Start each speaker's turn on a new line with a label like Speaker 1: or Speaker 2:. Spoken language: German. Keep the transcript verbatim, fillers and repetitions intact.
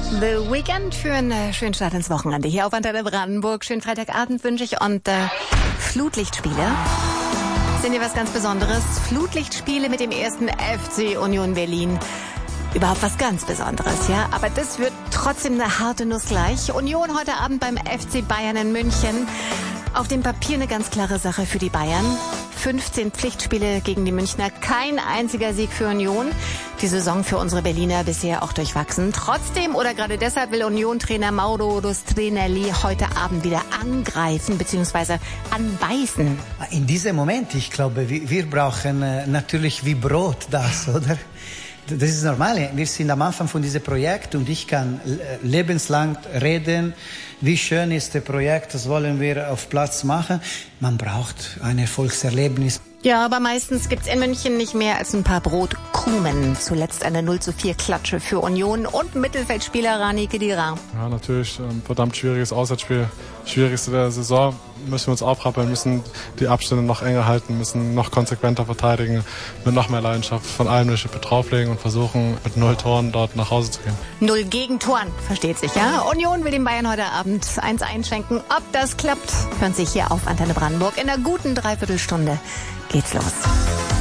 Speaker 1: The Weekend für einen schönen Start ins Wochenende. Hier auf Antenne Brandenburg. Schönen Freitagabend wünsche ich. Und äh, Flutlichtspiele sind hier was ganz Besonderes. Flutlichtspiele mit dem ersten F C Union Berlin. Überhaupt was ganz Besonderes, ja. Aber das wird trotzdem eine harte Nuss gleich. Union heute Abend beim F C Bayern in München. Auf dem Papier eine ganz klare Sache für die Bayern. fünfzehn Pflichtspiele gegen die Münchner, kein einziger Sieg für Union. Die Saison für unsere Berliner bisher auch durchwachsen. Trotzdem oder gerade deshalb will Union-Trainer Mauro Rustrinelli heute Abend wieder angreifen bzw. anbeißen.
Speaker 2: In diesem Moment, ich glaube, wir brauchen natürlich wie Brot das, oder? Das ist normal. Wir sind am Anfang von diesem Projekt und ich kann lebenslang reden, wie schön ist das Projekt, das wollen wir auf Platz machen. Man braucht ein Erfolgserlebnis.
Speaker 1: Ja, aber meistens gibt's in München nicht mehr als ein paar Brotkrumen. Zuletzt eine null zu vier Klatsche für Union und Mittelfeldspieler Rani Khedira.
Speaker 3: Ja, natürlich ein verdammt schwieriges Auswärtsspiel. Schwierigste der Saison. Müssen wir uns aufrappeln, müssen die Abstände noch enger halten, müssen noch konsequenter verteidigen, mit noch mehr Leidenschaft von allem drauflegen und versuchen, mit null Toren dort nach Hause zu gehen.
Speaker 1: Null Gegentoren, versteht sich, ja? Union will den Bayern heute Abend eins einschenken. Ob das klappt, hören Sie hier auf Antenne Brandenburg. In einer guten Dreiviertelstunde geht's los.